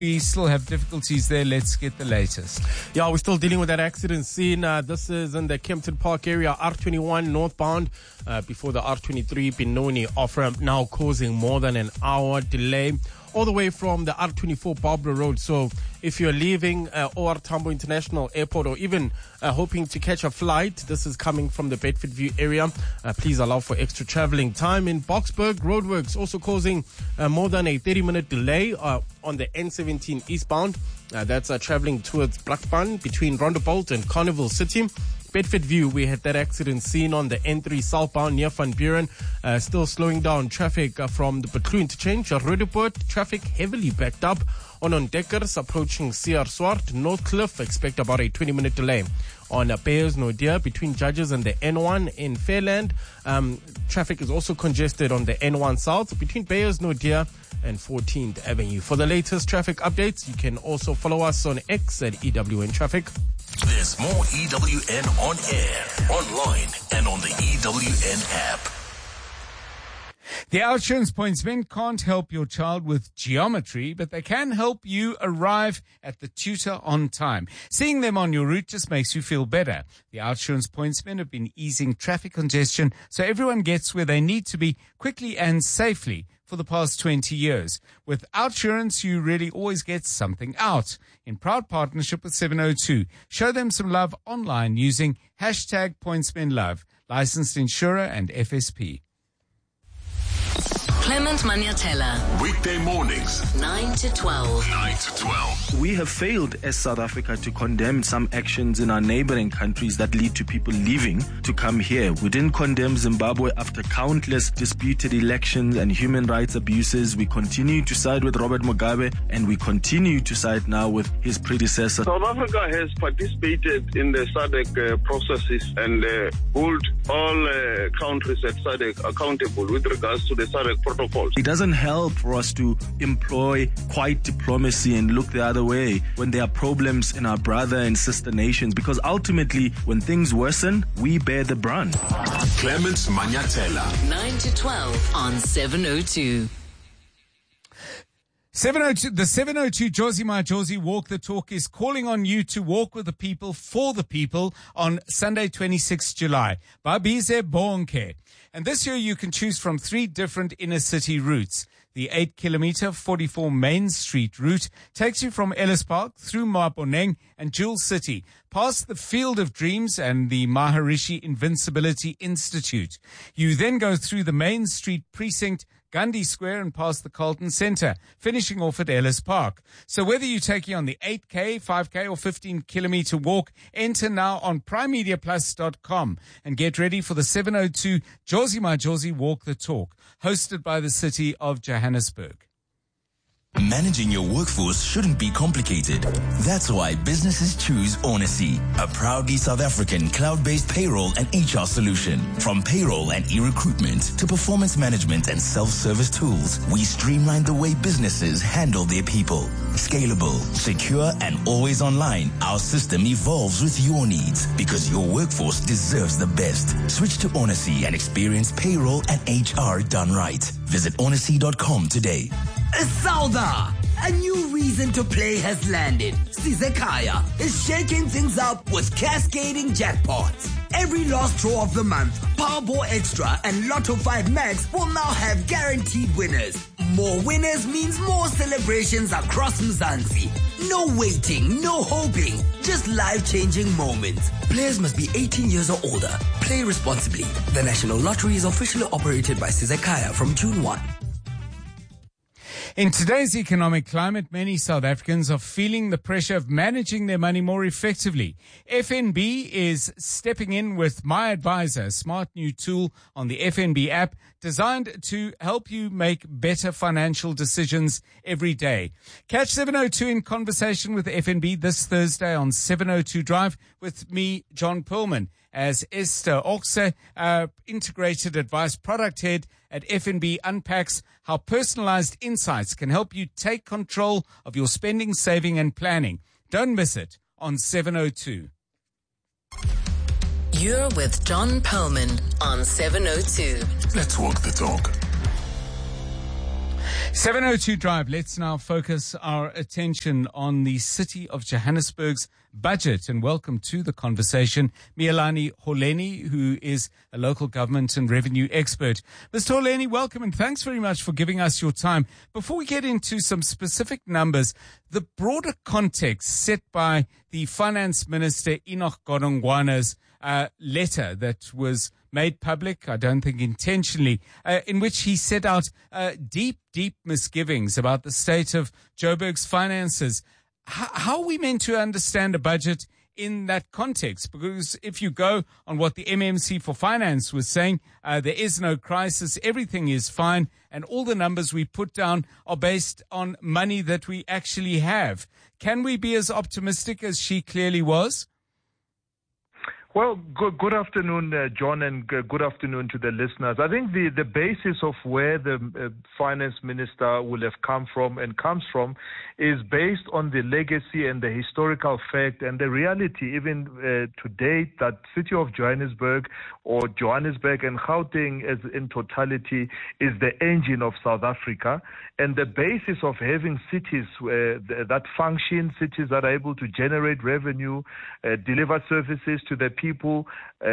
We still have difficulties there. Let's get the latest. Yeah, we're still dealing with that accident scene. This is in the Kempton Park area, R21 northbound, before the R23 Benoni off-ramp, now causing more than an hour delay all the way from the R24 Barbara Road. So if you're leaving OR Tambo International Airport or even hoping to catch a flight, this is coming from the Bedford View area. Please allow for extra traveling time. In Boksburg, roadworks also causing more than a 30-minute delay on the N17 eastbound. That's traveling towards Blackburn between Rondebolt and Carnival City. Bedford View, we had that accident scene on the N3 southbound near Van Buren. Still slowing down traffic from the Butlu interchange. Roodepoort, traffic heavily backed up on Deckers approaching CR Swart. Northcliffe, expect about a 20-minute delay. On Beyers Naudé between Judges and the N1 in Fairland. Traffic is also congested on the N1 south between Beyers Naudé and 14th Avenue. For the latest traffic updates, you can also follow us on X at EWN Traffic. There's more EWN on air, online, and on the EWN app. The OUTsurance Pointsmen can't help your child with geometry, but they can help you arrive at the tutor on time. Seeing them on your route just makes you feel better. The OUTsurance Pointsmen have been easing traffic congestion so everyone gets where they need to be quickly and safely for the past 20 years. With OUTsurance, you really always get something out. In proud partnership with 702, show them some love online using hashtag PointsmenLove, licensed insurer and FSP. Clement Maniatella. Weekday mornings, 9 to 12. 9 to 12. We have failed as South Africa to condemn some actions in our neighboring countries that lead to people leaving to come here. We didn't condemn Zimbabwe after countless disputed elections and human rights abuses. We continue to side with Robert Mugabe, and we continue to side now with his predecessor. South Africa has participated in the SADC processes and hold all countries at SADC accountable with regards to the SADC protocols. It doesn't help for us to employ quiet diplomacy and look the other way when there are problems in our brother and sister nations, because ultimately when things worsen, we bear the brunt. Clement Maniatella. 9 to 12 on 702. 702, the 702 Jozi My Jozi Walk the Talk is calling on you to walk with the people for the people on Sunday, 26th July. Babize Bonke. And this year you can choose from 3 different inner city routes. The 8-kilometer 44 Main Street route takes you from Ellis Park through Maboneng and Jewel City, past the Field of Dreams and the Maharishi Invincibility Institute. You then go through the Main Street precinct, Gandhi Square, and past the Carlton Centre, finishing off at Ellis Park. So whether you're taking on the 8K, 5K or 15-kilometer walk, enter now on primemediaplus.com and get ready for the 702 Jozi My Jozi Walk the Talk, hosted by the City of Johannesburg. Managing your workforce shouldn't be complicated. That's why businesses choose Onacy, a proudly South African cloud-based payroll and HR solution. From payroll and e-recruitment to performance management and self-service tools, we streamline the way businesses handle their people. Scalable, secure, and always online, our system evolves with your needs because your workforce deserves the best. Switch to Onacy and experience payroll and HR done right. Visit onacy.com today. Sauda! A new reason to play has landed. Sizekaya is shaking things up with cascading jackpots. Every last draw of the month, Powerball Extra and Lotto 5 Max will now have guaranteed winners. More winners means more celebrations across Mzansi. No waiting, no hoping, just life-changing moments. Players must be 18 years or older. Play responsibly. The National Lottery is officially operated by Sizekaya from June 1. In today's economic climate, many South Africans are feeling the pressure of managing their money more effectively. FNB is stepping in with My Advisor, a smart new tool on the FNB app designed to help you make better financial decisions every day. Catch 702 in conversation with FNB this Thursday on 702 Drive with me, John Perlman, as Esther Oxe, Integrated Advice Product Head at FNB, unpacks how personalized insights can help you take control of your spending, saving, and planning. Don't miss it on 702. You're with John Perlman on 702. Let's walk the talk. 702 Drive. Let's now focus our attention on the city of Johannesburg's budget, and welcome to the conversation Mialani Holeni, who is a local government and revenue expert. Mr. Holeni, welcome, and thanks very much for giving us your time. Before we get into some specific numbers, the broader context set by the Finance Minister Enoch Godongwana's letter that was made public, I don't think intentionally, in which he set out deep misgivings about the state of Joburg's finances. How are we meant to understand a budget in that context? Because if you go on what the MMC for Finance was saying, there is no crisis, everything is fine, and all the numbers we put down are based on money that we actually have. Can we be as optimistic as she clearly was? Well, good afternoon, John, and good afternoon to the listeners. I think the basis of where the finance minister will have come from and comes from is based on the legacy and the historical fact and the reality, even to date, that city of Johannesburg or Johannesburg and Gauteng as in totality is the engine of South Africa, and the basis of having cities that function, cities that are able to generate revenue, deliver services to the people,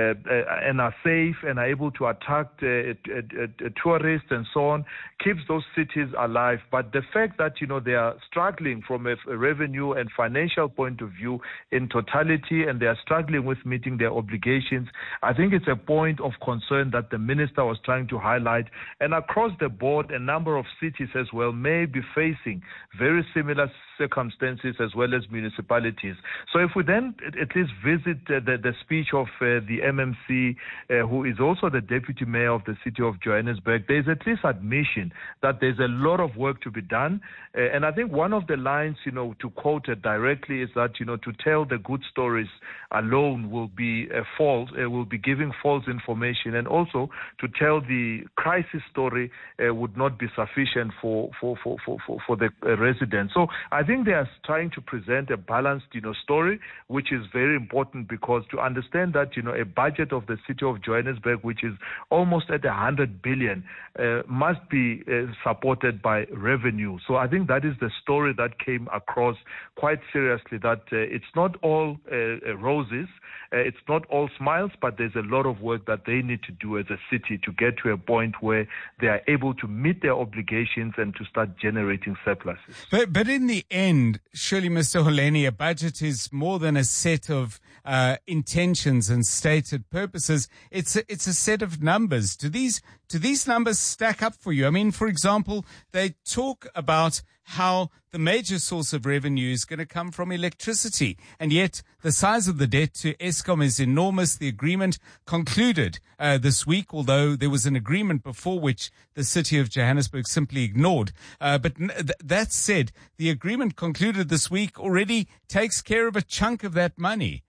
and are safe and are able to attract tourists and so on, keeps those cities alive. But the fact that, they are struggling from a revenue and financial point of view in totality, and they are struggling with meeting their obligations, I think it's a point of concern that the minister was trying to highlight. And across the board, a number of cities as well may be facing very similar circumstances as well as municipalities. So if we then at least visit the speech of the MMC, who is also the deputy mayor of the city of Johannesburg, there's at least admission that there's a lot of work to be done. And I think one of the lines, to quote it directly is that, to tell the good stories alone will be false, will be giving false information. And also to tell the crisis story would not be sufficient for the residents. So I think they are trying to present a balanced, story, which is very important, because to understand that, a budget of the city of Johannesburg, which is almost at 100 billion, must be supported by revenue. So I think that is the story that came across quite seriously, that it's not all roses, it's not all smiles, but there's a lot of work that they need to do as a city to get to a point where they are able to meet their obligations and to start generating surpluses. But in the end, surely, Mr. Holeni, a budget is more than a set of intentions and stated purposes. It's a set of numbers. Do these numbers stack up for you? I mean, for example, they talk about how the major source of revenue is going to come from electricity, and yet the size of the debt to Eskom is enormous. The agreement concluded this week, although there was an agreement before which the city of Johannesburg simply ignored. But that said, the agreement concluded this week already takes care of a chunk of that money.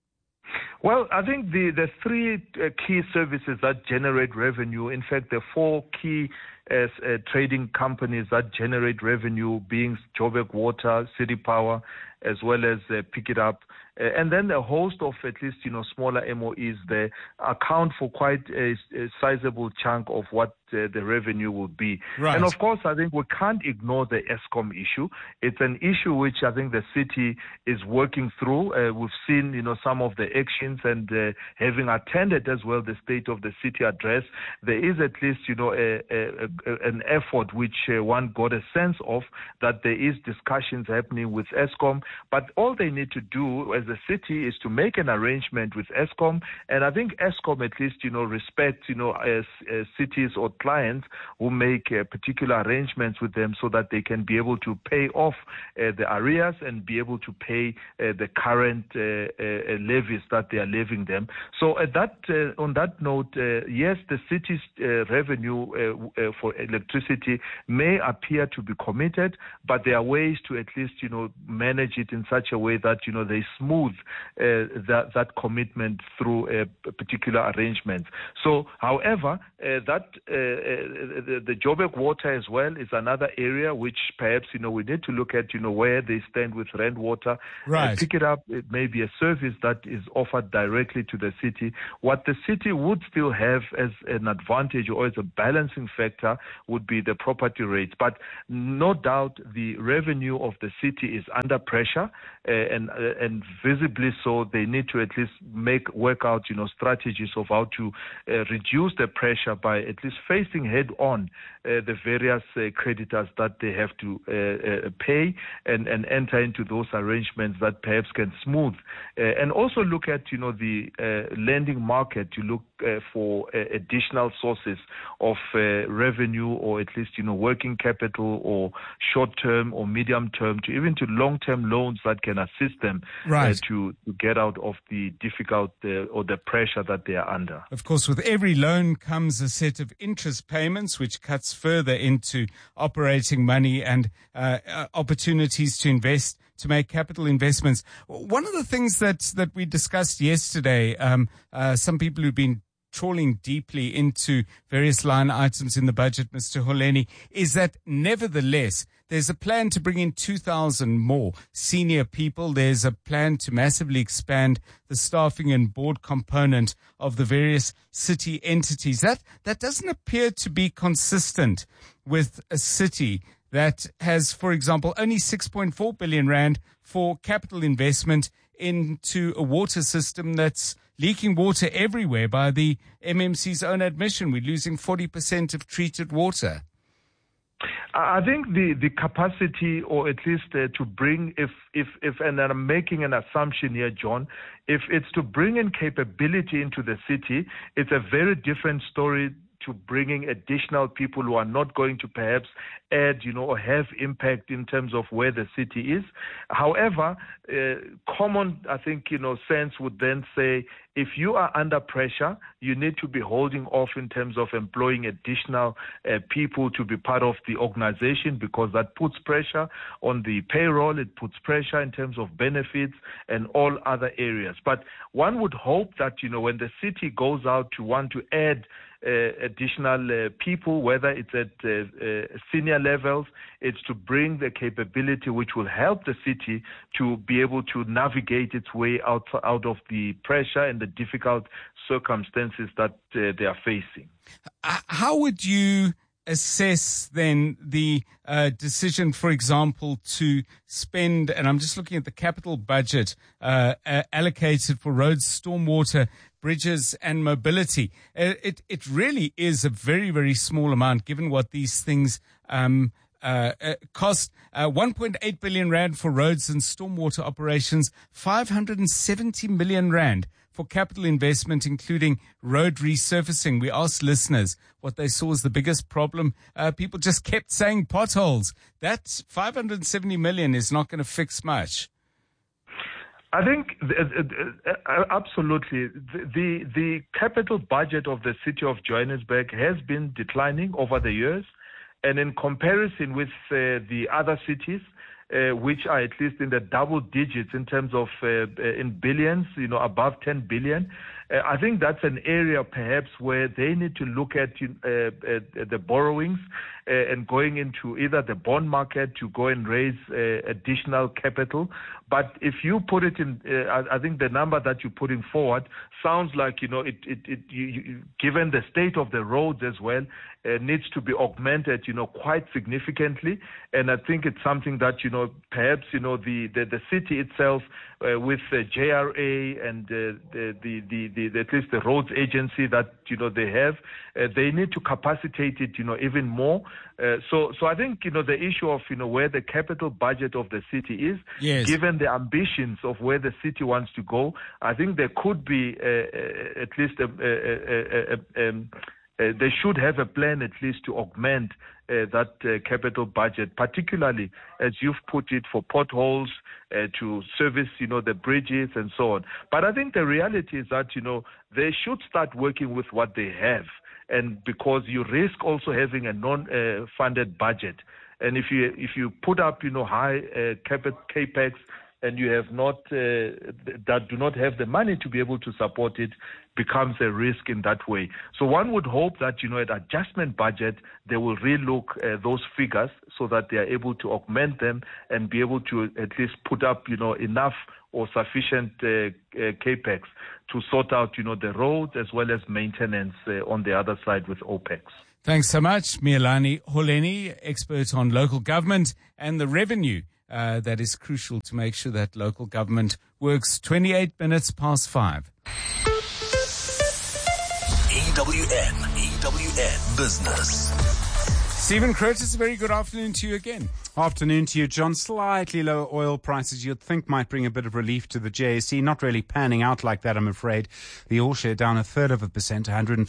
Well, I think the three key services that generate revenue, in fact, the four key trading companies that generate revenue, being Joburg Water, City Power, as well as Pick It Up, and then a host of at least, smaller MOEs there account for quite a sizable chunk of what the revenue will be. Right. And of course, I think we can't ignore the Eskom issue. It's an issue which I think the city is working through. We've seen, some of the actions, and having attended as well the State of the City address, there is at least, an effort which one got a sense of, that there is discussions happening with Eskom. But all they need to do as a city is to make an arrangement with Eskom, and I think Eskom at least, respect, as cities or clients who make particular arrangements with them, so that they can be able to pay off the arrears and be able to pay the current levies that they are levying them. So on that note, yes, the city's revenue for electricity may appear to be committed, but there are ways to at least, manage it in such a way that, there's smooth smooth that commitment through particular arrangements. So, however, the Joburg water as well is another area which perhaps we need to look at where they stand with Rand Water. Right. Pick it up. It may be a service that is offered directly to the city. What the city would still have as an advantage or as a balancing factor would be the property rates. But no doubt the revenue of the city is under pressure, and visibly so. They need to at least work out strategies of how to reduce the pressure by at least facing head on the various creditors that they have to pay and enter into those arrangements that perhaps can smooth and also look at the lending market to look for additional sources of revenue, or at least working capital, or short-term or medium-term, to even to long-term loans that can assist them to get out of the difficult or the pressure that they are under. Of course, with every loan comes a set of interest payments, which cuts further into operating money and opportunities to invest, to make capital investments. One of the things that we discussed yesterday, some people who've been trawling deeply into various line items in the budget, Mr. Holeni, is that nevertheless, there's a plan to bring in 2,000 more senior people. There's a plan to massively expand the staffing and board component of the various city entities. That doesn't appear to be consistent with a city that has, for example, only 6.4 billion rand for capital investment into a water system that's leaking water everywhere. By the MMC's own admission, we're losing 40% of treated water. I think the capacity, or at least to bring, and I'm making an assumption here, John, if it's to bring in capability into the city, it's a very different story to bringing additional people who are not going to perhaps add, or have impact in terms of where the city is. However, common, I think, sense would then say, if you are under pressure, you need to be holding off in terms of employing additional people to be part of the organization, because that puts pressure on the payroll, it puts pressure in terms of benefits and all other areas. But one would hope that, when the city goes out to want to add additional people, whether it's at senior levels, it's to bring the capability which will help the city to be able to navigate its way out of the pressure and the difficult circumstances that they are facing. How would you assess then the decision, for example, to spend, and I'm just looking at the capital budget allocated for roads, stormwater, bridges and mobility? It really is a very, very small amount given what these things cost. 1.8 billion rand for roads and stormwater operations, 570 million rand for capital investment, including road resurfacing. We asked listeners what they saw as the biggest problem. People just kept saying potholes. That 570 million is not going to fix much. I think absolutely. The capital budget of the city of Johannesburg has been declining over the years. And in comparison with the other cities, which are at least in the double digits in terms of in billions, above 10 billion, I think that's an area perhaps where they need to look at the borrowings and going into either the bond market to go and raise additional capital. But if you put it in, I think the number that you're putting forward sounds like, given the state of the roads as well, needs to be augmented, quite significantly. And I think it's something that, perhaps, the city itself with the JRA and at least the roads agency that, they have, they need to capacitate it, even more. So I think, the issue of, where the capital budget of the city is, yes, given the ambitions of where the city wants to go, I think there could be at least they should have a plan at least to augment that capital budget, particularly as you've put it, for potholes, to service, the bridges and so on. But I think the reality is that, they should start working with what they have, and because you risk also having a non-funded budget. And if you put up, high capex, and you have not that do not have the money to be able to support it, becomes a risk in that way. So one would hope that, at adjustment budget, they will relook those figures so that they are able to augment them and be able to at least put up, enough or sufficient capex to sort out, the roads as well as maintenance on the other side with OPEX. Thanks so much, Mielani Holeni, expert on local government and the revenue that is crucial to make sure that local government works. 28 minutes past 5. EWN Business. Stephen Curtis, a very good afternoon to you again. Afternoon to you, John. Slightly lower oil prices you'd think might bring a bit of relief to the JSE. Not really panning out like that, I'm afraid. The oil share down 1/3%,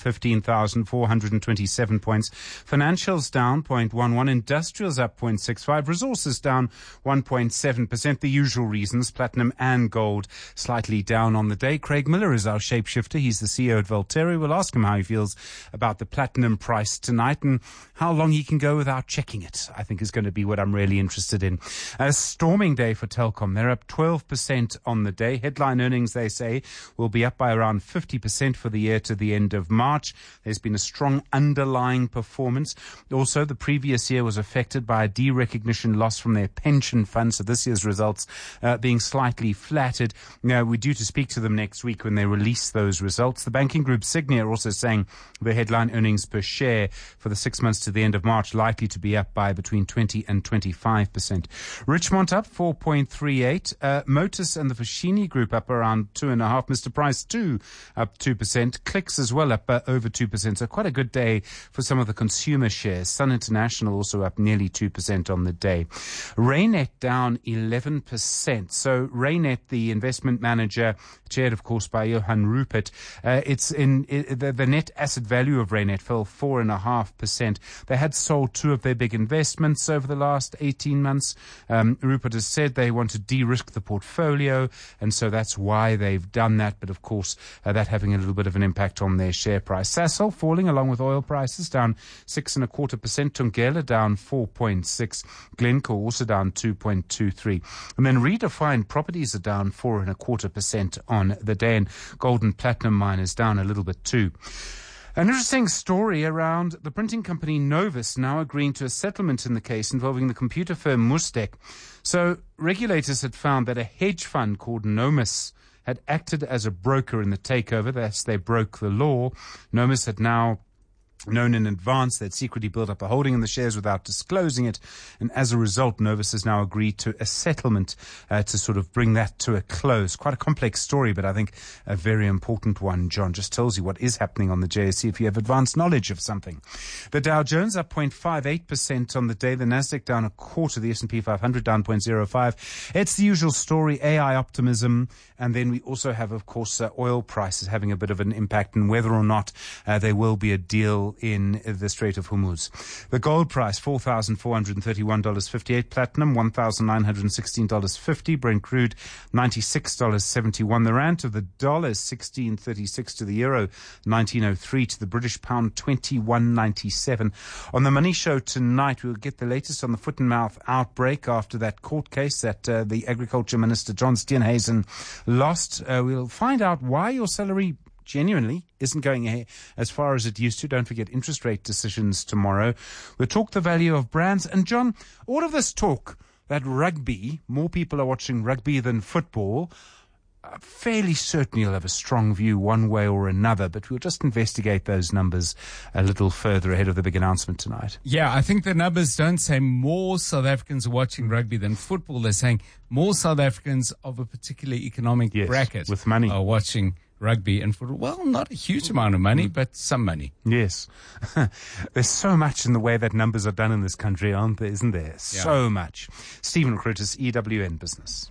115,427 points. Financials down 0.11. Industrials up 0.65. Resources down 1.7%. The usual reasons, platinum and gold slightly down on the day. Craig Miller is our shapeshifter. He's the CEO at Valterra. We'll ask him how he feels about the platinum price tonight and how long he can go without checking it, I think is going to be what I'm really interested in. A storming day for Telkom. They're up 12% on the day. Headline earnings, they say, will be up by around 50% for the year to the end of March. There's been a strong underlying performance. Also, the previous year was affected by a derecognition loss from their pension fund, so this year's results being slightly flattered. Now, we're due to speak to them next week when they release those results. The banking group Signia are also saying the headline earnings per share for the 6 months to the end of March likely to be up by between 20 and 25%. Richmond up 4.38. Motus and the Foschini Group up around 2.5%. Mr. Price too up 2%. Clicks as well up over 2%. So quite a good day for some of the consumer shares. Sun International also up nearly 2% on the day. Raynet down 11%. So Raynet, the investment manager, chaired of course by Johan Rupert, the net asset value of Raynet fell 4.5%. They had sold two of their big investments over the last 18 months. Rupert has said they want to de-risk the portfolio, and so that's why they've done that. But of course, that having a little bit of an impact on their share price. Sasol falling along with oil prices, down 6.25%. Tungela down 4.6%. Glencore also down 2.23%. And then Redefined Properties are down 4.25% on the day, and gold and platinum miners down a little bit too. An interesting story around the printing company Novus now agreeing to a settlement in the case involving the computer firm Mustek. So regulators had found that a hedge fund called Nomus had acted as a broker in the takeover. Thus, they broke the law. Nomus had now known in advance they'd secretly built up a holding in the shares without disclosing it, and as a result Novus has now agreed to a settlement to sort of bring that to a close. Quite a complex story, but I think a very important one. John, just tells you what is happening on the JSE if you have advanced knowledge of something. The Dow Jones up 0.58% on the day. The Nasdaq down 0.25%. The S&P 500 down 0.05%. It's the usual story, AI optimism, and then we also have, of course, oil prices having a bit of an impact and whether or not there will be a deal in the Strait of Hormuz. The gold price, $4,431.58. Platinum, $1,916.50. Brent crude, $96.71. The rand to the dollar is 16.36 to the euro, 19.03 to the British pound, 21.97. On the Money Show tonight, we'll get the latest on the foot and mouth outbreak after that court case that the Agriculture Minister John Steenhuisen lost. We'll find out why your salary genuinely isn't going as far as it used to. Don't forget interest rate decisions tomorrow. We'll talk the value of brands. And John, all of this talk that rugby, more people are watching rugby than football, fairly certain you'll have a strong view one way or another, but we'll just investigate those numbers a little further ahead of the big announcement tonight. Yeah, I think the numbers don't say more South Africans are watching rugby than football. They're saying more South Africans of a particular economic bracket with money are watching rugby and football. Well, not a huge amount of money, but some money. Yes. There's so much in the way that numbers are done in this country, aren't there? Isn't there? Yeah. So much. Stephen Curtis, EWN Business.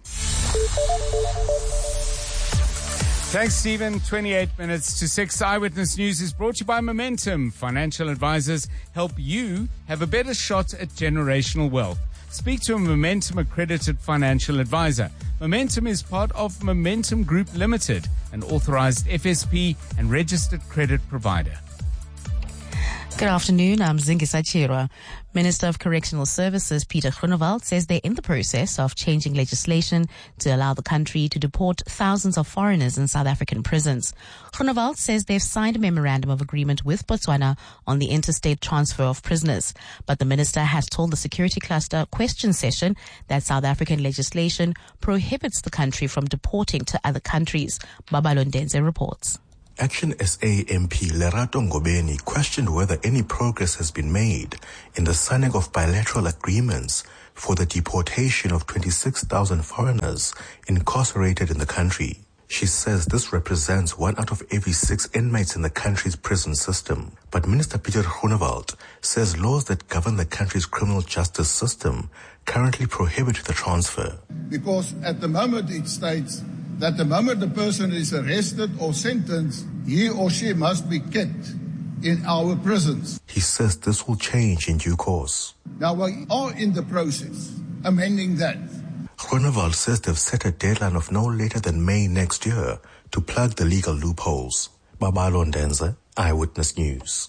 Thanks, Stephen. 28 minutes to 6. Eyewitness News is brought to you by Momentum. Financial advisors help you have a better shot at generational wealth. Speak to a Momentum accredited financial advisor. Momentum is part of Momentum Group Limited, an authorized FSP and registered credit provider. Good afternoon, I'm Zingisa Chirwa. Minister of Correctional Services Pieter Groenewald says they're in the process of changing legislation to allow the country to deport thousands of foreigners in South African prisons. Groenewald says they've signed a memorandum of agreement with Botswana on the interstate transfer of prisoners. But the minister has told the Security Cluster question session that South African legislation prohibits the country from deporting to other countries. Babalo Ndenze reports. Action SA MP Lerato Ngobeni questioned whether any progress has been made in the signing of bilateral agreements for the deportation of 26,000 foreigners incarcerated in the country. She says this represents 1 out of every 6 inmates in the country's prison system. But Minister Pieter Groenewald says laws that govern the country's criminal justice system currently prohibit the transfer. Because at the moment it states that the moment the person is arrested or sentenced, he or she must be kept in our prisons. He says this will change in due course. Now we are in the process amending that. Groenewald says they've set a deadline of no later than May next year to plug the legal loopholes. Babalo Ndenze, Eyewitness News.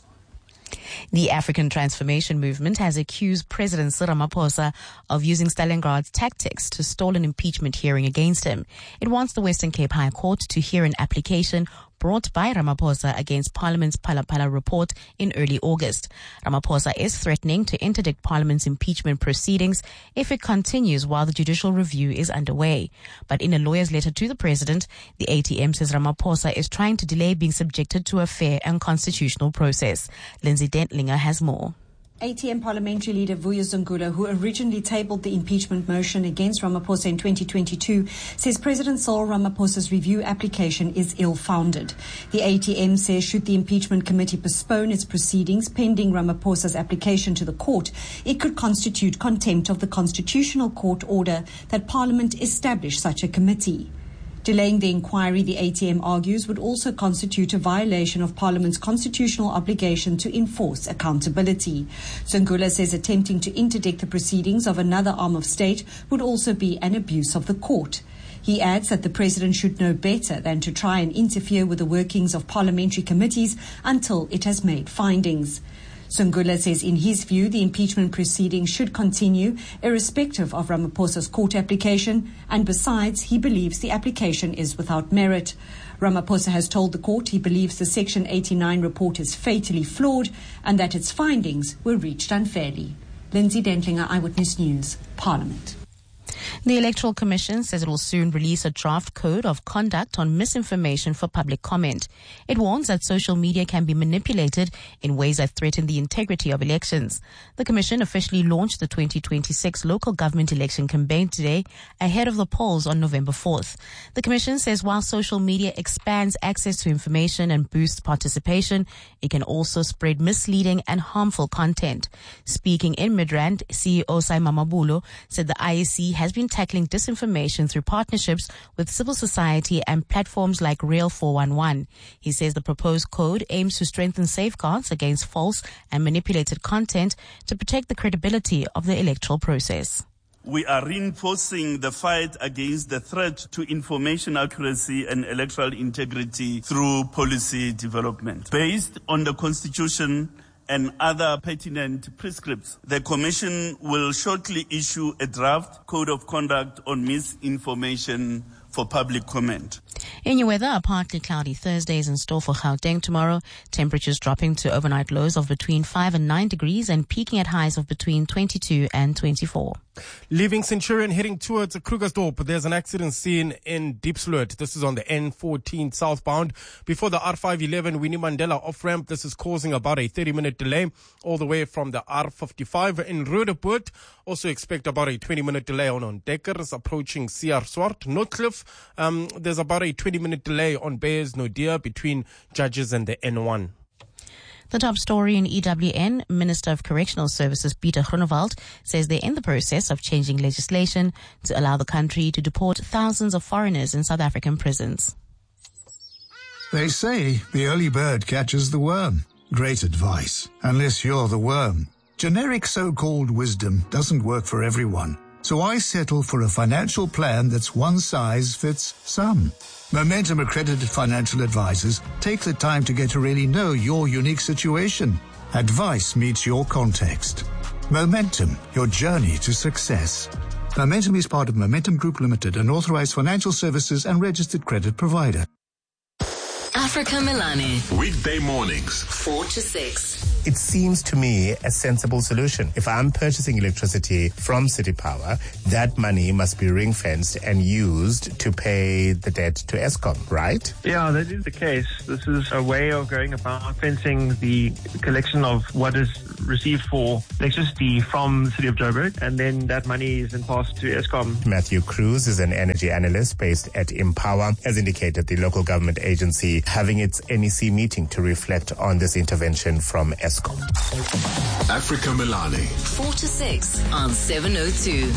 The African Transformation Movement has accused President Cyril Ramaphosa of using Stalingrad's tactics to stall an impeachment hearing against him. It wants the Western Cape High Court to hear an application brought by Ramaphosa against Parliament's Phala report in early August. Ramaphosa is threatening to interdict Parliament's impeachment proceedings if it continues while the judicial review is underway. But in a lawyer's letter to the president, the ATM says Ramaphosa is trying to delay being subjected to a fair and constitutional process. Lindsay Dentlinger has more. ATM parliamentary leader Vuyo Zungula, who originally tabled the impeachment motion against Ramaphosa in 2022, says President Cyril Ramaphosa's review application is ill-founded. The ATM says should the impeachment committee postpone its proceedings pending Ramaphosa's application to the court, it could constitute contempt of the constitutional court order that Parliament establish such a committee. Delaying the inquiry, the ATM argues, would also constitute a violation of Parliament's constitutional obligation to enforce accountability. Zungula says attempting to interdict the proceedings of another arm of state would also be an abuse of the court. He adds that the president should know better than to try and interfere with the workings of parliamentary committees until it has made findings. Zungula says in his view the impeachment proceedings should continue irrespective of Ramaphosa's court application, and besides he believes the application is without merit. Ramaphosa has told the court he believes the Section 89 report is fatally flawed and that its findings were reached unfairly. Lindsay Dentlinger, Eyewitness News, Parliament. The Electoral Commission says it will soon release a draft code of conduct on misinformation for public comment. It warns that social media can be manipulated in ways that threaten the integrity of elections. The Commission officially launched the 2026 local government election campaign today ahead of the polls on November 4th. The Commission says while social media expands access to information and boosts participation, it can also spread misleading and harmful content. Speaking in Midrand, CEO Saima Mabulo said the IEC has been tackling disinformation through partnerships with civil society and platforms like Rail 411. He says the proposed code aims to strengthen safeguards against false and manipulated content to protect the credibility of the electoral process. We are reinforcing the fight against the threat to information accuracy and electoral integrity through policy development. Based on the Constitution and other pertinent prescripts, the Commission will shortly issue a draft code of conduct on misinformation for public comment. In your weather, a partly cloudy Thursday is in store for Gauteng tomorrow. Temperatures dropping to overnight lows of between 5 and 9 degrees and peaking at highs of between 22 and 24. Leaving Centurion heading towards Krugersdorp, there's an accident scene in Diepsloot. This is on the N14 southbound. Before the R511 Winnie Mandela off-ramp, this is causing about a 30-minute delay all the way from the R55 in Roodepoort. Also expect about a 20-minute delay on Dekkers approaching CR Swart. Noordkloof, there's about a 20-minute delay on Beyers Naudé between Judges and the N1. The top story in EWN, Minister of Correctional Services Pieter Groenewald says they're in the process of changing legislation to allow the country to deport thousands of foreigners in South African prisons. They say the early bird catches the worm. Great advice, unless you're the worm. Generic so-called wisdom doesn't work for everyone, so I settle for a financial plan that's one size fits some. Momentum accredited financial advisors take the time to get to really know your unique situation Advice meets your context. Momentum, your journey to success. Momentum is part of Momentum Group Limited, an authorized financial services and registered credit provider. Africa Milani. Weekday mornings, 4 to 6. It seems to me a sensible solution. If I'm purchasing electricity from City Power, that money must be ring-fenced and used to pay the debt to Eskom, right? Yeah, that is the case. This is a way of going about fencing the collection of what is received for electricity from the city of Joburg, and then that money is then passed to Eskom. Matthew Cruz is an energy analyst based at Empower, has indicated the local government agency having its NEC meeting to reflect on this intervention from Eskom. Africa Milani. 4 to 6 on 702.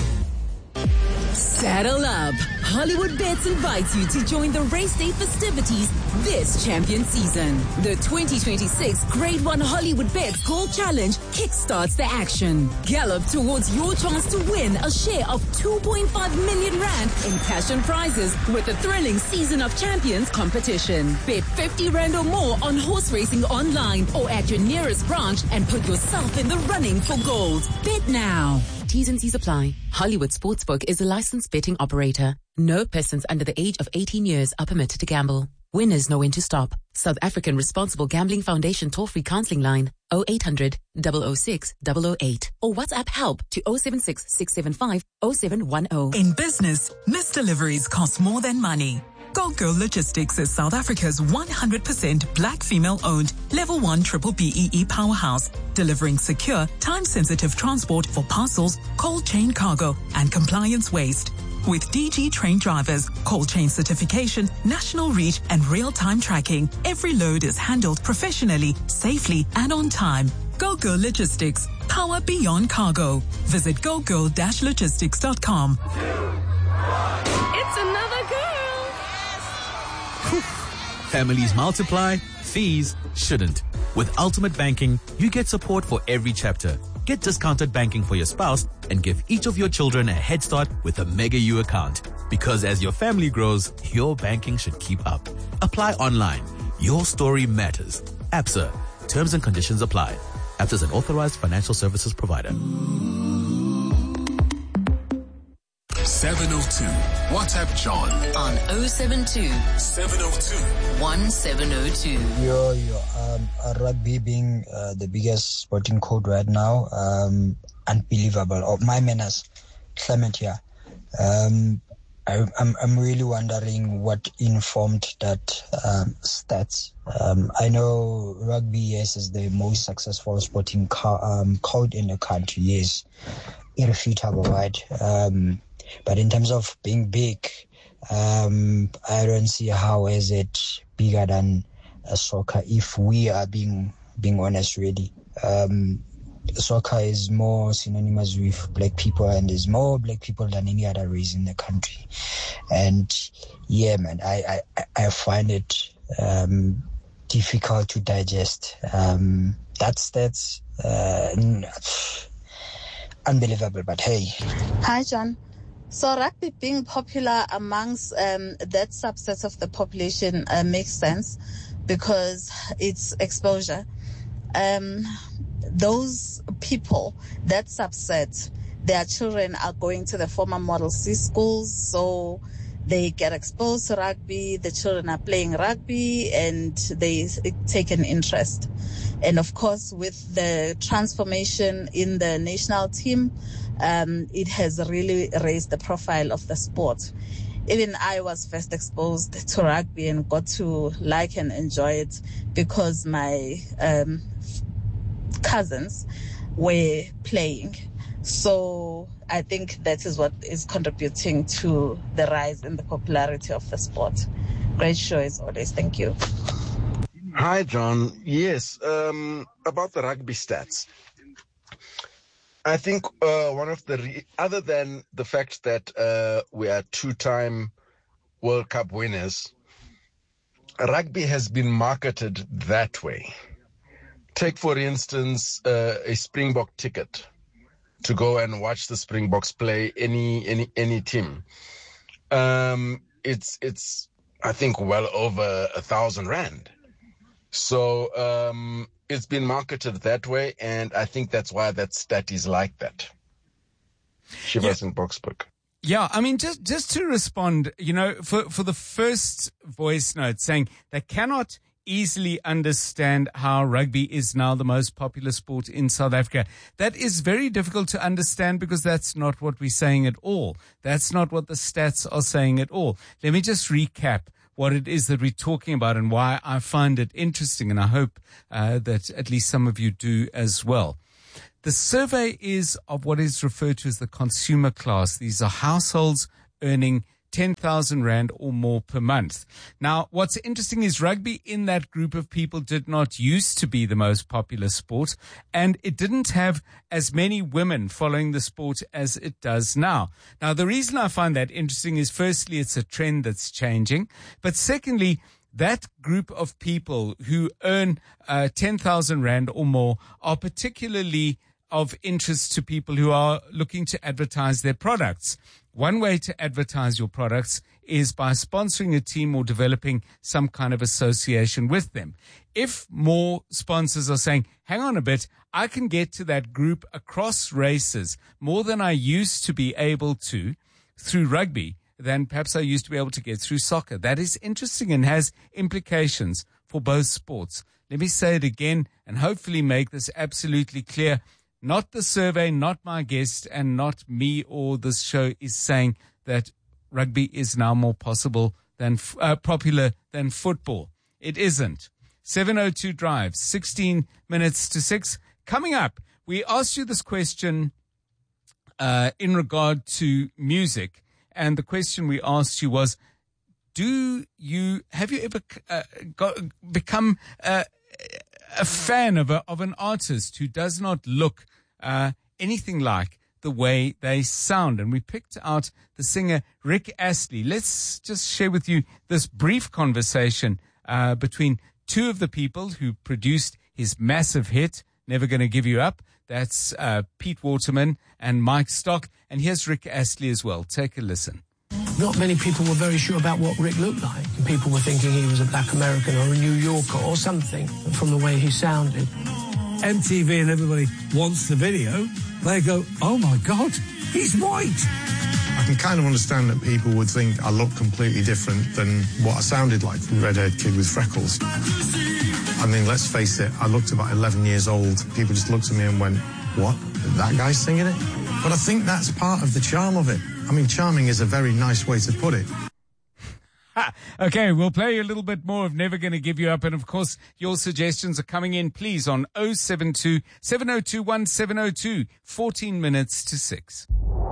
Saddle up. Hollywood Bets invites you to join the race day festivities this champion season. The 2026 Grade 1 Hollywood Bets Gold Challenge kickstarts the action. Gallop towards your chance to win a share of 2.5 million rand in cash and prizes with the thrilling Season of Champions competition. Bet 50 rand or more on horse racing online or at your nearest branch and put yourself in the running for gold. Bet now. T's and C's apply. Hollywood Sportsbook is a licensed betting operator. No persons under the age of 18 years are permitted to gamble. Winners know when to stop. South African Responsible Gambling Foundation toll-free counseling line 0800 006 008 or WhatsApp help to 076 675 0710. In business, missed deliveries cost more than money. Go Girl Logistics is South Africa's 100% black female-owned Level 1 Triple BEE powerhouse, delivering secure, time-sensitive transport for parcels, cold chain cargo, and compliance waste. With DG trained drivers, cold chain certification, national reach, and real-time tracking, every load is handled professionally, safely, and on time. Go Girl Logistics, power beyond cargo. Visit gogirl-logistics.com. It's another girl. Families multiply, fees shouldn't. With Ultimate Banking, you get support for every chapter. Get discounted banking for your spouse and give each of your children a head start with a Mega U account. Because as your family grows, your banking should keep up. Apply online. Your story matters. ABSA. Terms and conditions apply. ABSA is an authorized financial services provider. 702. WhatsApp John on 072 702 1702. Rugby being the biggest sporting code right now, unbelievable. Oh, my manners, Clement here. I'm really wondering what informed that stats. I know rugby, yes, is the most successful sporting code in the country. Yes, irrefutable, right? But in terms of being big, I don't see how is it bigger than soccer if we are being honest, really. Soccer is more synonymous with black people, and there's more black people than any other race in the country. And yeah, man, I find it difficult to digest. That's unbelievable, but hey. Hi, John. So rugby being popular amongst that subset of the population makes sense because it's exposure. Those people, that subset, their children are going to the former Model C schools, so they get exposed to rugby, the children are playing rugby, and they take an interest. And of course, with the transformation in the national team, it has really raised the profile of the sport. Even I was first exposed to rugby and got to like and enjoy it because my cousins were playing. So I think that is what is contributing to the rise in the popularity of the sport. Great show as always. Thank you. Hi, John. Yes, about the rugby stats. I think one of the other than the fact that we are two-time World Cup winners, rugby has been marketed that way. Take, for instance, a Springbok ticket to go and watch the Springboks play any team. It's I think well over 1,000 rand. So it's been marketed that way, and I think that's why that stat is like that. Chivas and Boksburg. Yeah, I mean, just to respond, for the first voice note saying they cannot easily understand how rugby is now the most popular sport in South Africa. That is very difficult to understand because that's not what we're saying at all. That's not what the stats are saying at all. Let me just recap what it is that we're talking about and why I find it interesting, and I hope that at least some of you do as well. The survey is of what is referred to as the consumer class. These are households earning 10,000 Rand or more per month. Now, what's interesting is rugby in that group of people did not used to be the most popular sport, and it didn't have as many women following the sport as it does now. Now, the reason I find that interesting is firstly, it's a trend that's changing, but secondly, that group of people who earn 10,000 Rand or more are particularly of interest to people who are looking to advertise their products. One way to advertise your products is by sponsoring a team or developing some kind of association with them. If more sponsors are saying, hang on a bit, I can get to that group across races more than I used to be able to through rugby than perhaps I used to be able to get through soccer. That is interesting and has implications for both sports. Let me say it again and hopefully make this absolutely clear. Not the survey, not my guest, and not me or this show is saying that rugby is now more popular than football. It isn't. 702 Drive, 16 minutes to 6. Coming up, we asked you this question in regard to music, and the question we asked you was, have you ever become a fan of an artist who does not look anything like the way they sound? And we picked out the singer Rick Astley. Let's just share with you this brief conversation between two of the people who produced his massive hit, Never Gonna Give You Up. That's Pete Waterman and Mike Stock. And here's Rick Astley as well. Take a listen. Not many people were very sure about what Rick looked like. People were thinking he was a black American or a New Yorker or something from the way he sounded. MTV and everybody wants the video. They go, oh my God, he's white. I can kind of understand that people would think I look completely different than what I sounded like, redhead kid with freckles. I mean, let's face it, I looked about 11 years old. People just looked at me and went, what? That guy's singing it? But I think that's part of the charm of it. I mean, charming is a very nice way to put it. Okay, we'll play you a little bit more of Never Gonna Give You Up. And of course, your suggestions are coming in, please, on 072 702 1702, 14 minutes to 6.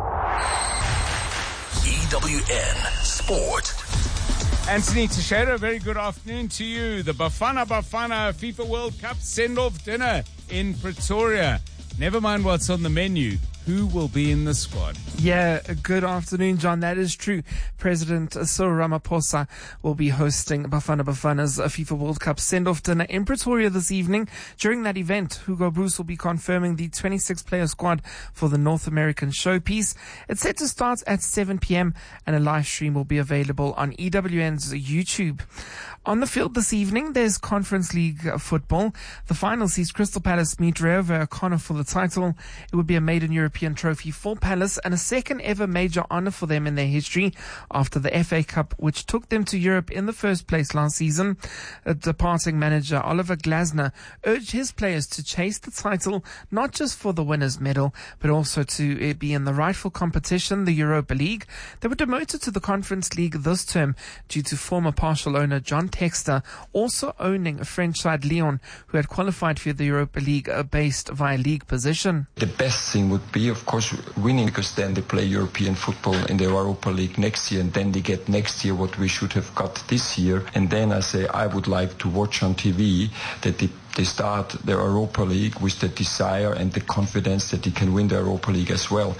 EWN Sport. Anthony Teixeira, very good afternoon to you. The Bafana FIFA World Cup send-off dinner in Pretoria. Never mind what's on the menu. Who will be in the squad? Yeah, good afternoon, John. That is true. President Cyril Ramaphosa will be hosting Bafana's FIFA World Cup send-off dinner in Pretoria this evening. During that event, Hugo Broos will be confirming the 26-player squad for the North American showpiece. It's set to start at 7 p.m. and a live stream will be available on EWN's YouTube. On the field this evening, there's Conference League football. The final sees Crystal Palace meet Rayo O'Connor for the title. It would be a maiden European trophy for Palace and a second ever major honour for them in their history after the FA Cup, which took them to Europe in the first place last season. Departing manager Oliver Glasner urged his players to chase the title, not just for the winner's medal, but also to be in the rightful competition, the Europa League. They were demoted to the Conference League this term due to former partial owner John Textor also owning French side Lyon, who had qualified for the Europa League based via league position. The best thing would be, of course, winning, because then they play European football in the Europa League next year, and then they get next year what we should have got this year. And then I say I would like to watch on TV that they start the Europa League with the desire and the confidence that they can win the Europa League as well.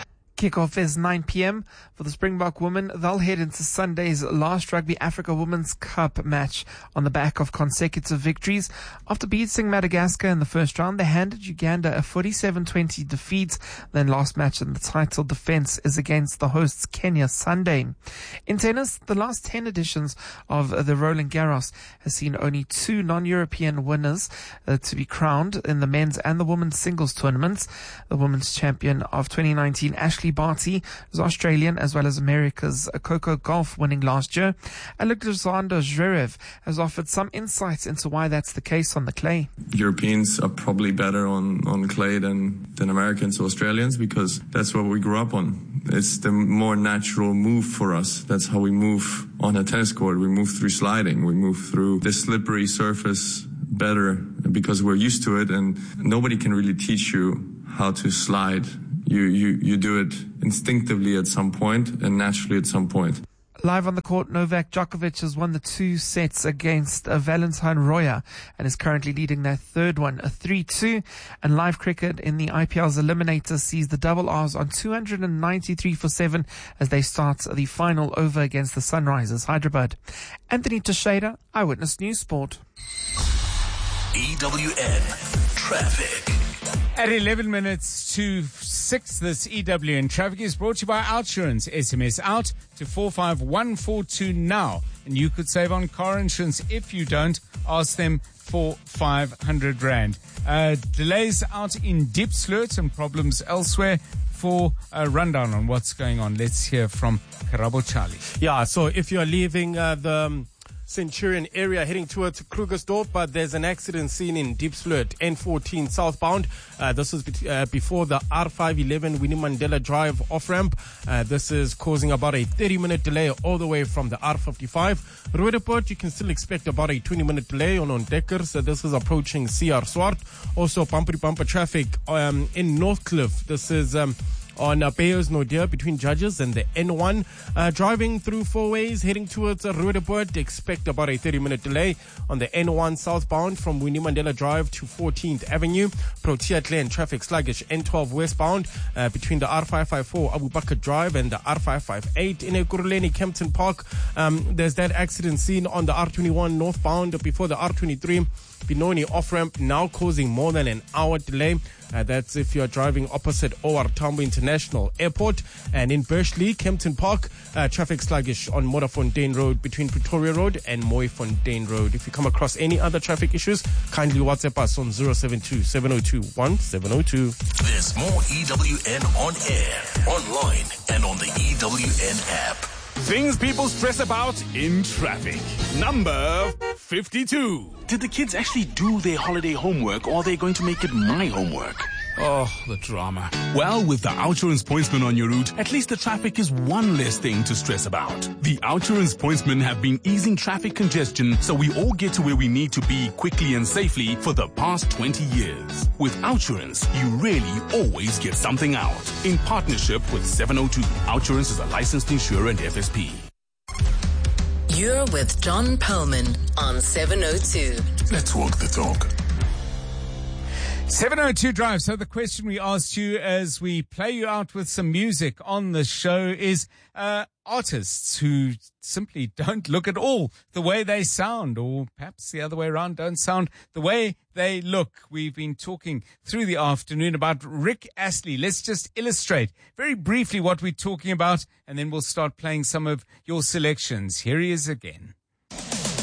Kickoff is 9 p.m. for the Springbok women. They'll head into Sunday's last Rugby Africa Women's Cup match on the back of consecutive victories. After beating Madagascar in the first round, they handed Uganda a 47-20 defeat. Their last match in the title defense is against the hosts Kenya Sunday. In tennis, the last 10 editions of the Roland Garros has seen only 2 non-European winners to be crowned in the men's and the women's singles tournaments. The women's champion of 2019, Ashley Barty, is Australian as well as America's Coco Gauff winning last year. Alexander Zverev has offered some insights into why that's the case on the clay. Europeans are probably better on clay than Americans or Australians because that's what we grew up on. It's the more natural move for us. That's how we move on a tennis court. We move through sliding. We move through the slippery surface better because we're used to it, and nobody can really teach you how to slide. You do it instinctively at some point and naturally at some point. Live on the court, Novak Djokovic has won the 2 sets against Valentine Roya and is currently leading their third one, a 3-2. And live cricket in the IPL's Eliminator sees the Double R's on 293 for 7 as they start the final over against the Sunrisers Hyderabad. Anthony Teixeira, Eyewitness News Sport. EWN Traffic. At 11 minutes to 6, this EWN Traffic is brought to you by Outsurance. SMS out to 45142 now. And you could save on car insurance. If you don't, ask them for 500 Rand. Delays out in Diepsloot and problems elsewhere. For a rundown on what's going on, let's hear from Karabo Charlie. Yeah, so if you're leaving the Centurion area heading towards Krugersdorp, but there's an accident seen in Diepsloot, N14 southbound. This is before the R511 Winnie Mandela Drive off-ramp. This is causing about a 30-minute delay all the way from the R55. Roodepoort, you can still expect about a 20-minute delay on Dekker. So this is approaching CR Swart. Also bumper traffic in Northcliffe. This is on Bayers Naudé between Judges and the N1. Driving through 4 ways, heading towards Roodepoort, expect about a 30-minute delay on the N1 southbound from Winnie Mandela Drive to 14th Avenue. Protea Glen, traffic sluggish N12 westbound between the R554 Abu Bakr Drive and the R558 in Ekurhuleni Kempton Park. There's that accident seen on the R21 northbound before the R23 Benoni off-ramp, now causing more than an hour delay. That's if you're driving opposite OR Tambo International Airport. And in Bursley, Kempton Park, traffic sluggish on Modderfontein Road between Pretoria Road and Mooifontein Road. If you come across any other traffic issues, kindly WhatsApp us on 072-702-1702. There's more EWN on air, online, and on the EWN app. Things people stress about in traffic. Number 52. Did the kids actually do their holiday homework, or are they going to make it my homework? Oh, the drama. Well, with the Outsurance Pointsman on your route, at least the traffic is one less thing to stress about. The Outsurance Pointsmen have been easing traffic congestion so we all get to where we need to be quickly and safely for the past 20 years. With Outsurance, you really always get something out. In partnership with 702, Outsurance is a licensed insurer and FSP. You're with John Perlman on 702. Let's walk the talk. 702 Drive. So the question we asked you as we play you out with some music on the show is artists who simply don't look at all the way they sound, or perhaps the other way around, don't sound the way they look. We've been talking through the afternoon about Rick Astley. Let's just illustrate very briefly what we're talking about, and then we'll start playing some of your selections. Here he is again.